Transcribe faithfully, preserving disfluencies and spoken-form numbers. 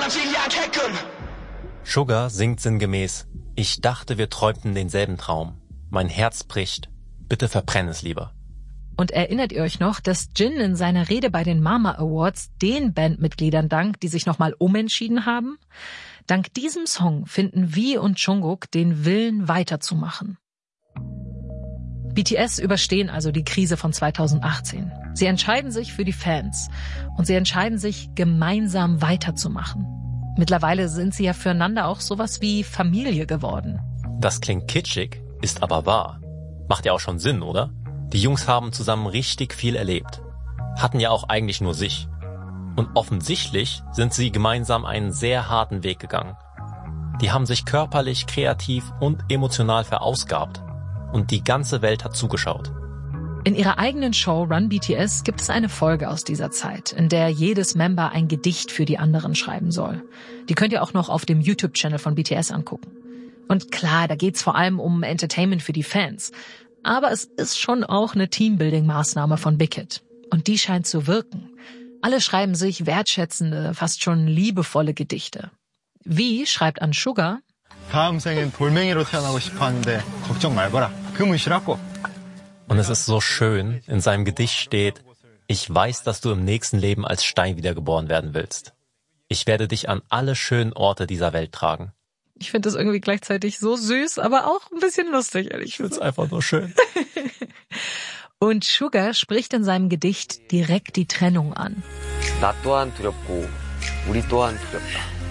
Sugar singt sinngemäß: Ich dachte, wir träumten denselben Traum. Mein Herz bricht. Bitte verbrenn es lieber. Und erinnert ihr euch noch, dass Jin in seiner Rede bei den Mama Awards den Bandmitgliedern dankt, die sich nochmal umentschieden haben? Dank diesem Song finden V und Jungkook den Willen, weiterzumachen. B T S überstehen also die Krise von zweitausendachtzehn. Sie entscheiden sich für die Fans und sie entscheiden sich, gemeinsam weiterzumachen. Mittlerweile sind sie ja füreinander auch sowas wie Familie geworden. Das klingt kitschig, ist aber wahr. Macht ja auch schon Sinn, oder? Die Jungs haben zusammen richtig viel erlebt. Hatten ja auch eigentlich nur sich. Und offensichtlich sind sie gemeinsam einen sehr harten Weg gegangen. Die haben sich körperlich, kreativ und emotional verausgabt. Und die ganze Welt hat zugeschaut. In ihrer eigenen Show Run B T S gibt es eine Folge aus dieser Zeit, in der jedes Member ein Gedicht für die anderen schreiben soll. Die könnt ihr auch noch auf dem YouTube-Channel von B T S angucken. Und klar, da geht's vor allem um Entertainment für die Fans. Aber es ist schon auch eine Teambuilding-Maßnahme von Big Hit. Und die scheint zu wirken. Alle schreiben sich wertschätzende, fast schon liebevolle Gedichte. V schreibt an Sugar: 다음 생엔 돌멩이로 태어나고 싶어 하는데 걱정 말거라. 금은 싫었고. Und es ist so schön, in seinem Gedicht steht: Ich weiß, dass du im nächsten Leben als Stein wiedergeboren werden willst. Ich werde dich an alle schönen Orte dieser Welt tragen. Ich finde das irgendwie gleichzeitig so süß, aber auch ein bisschen lustig, ehrlich Ich finde es einfach nur schön. Und Sugar spricht in seinem Gedicht direkt die Trennung an. 나 또한 두렵고 우리 또한 두렵다.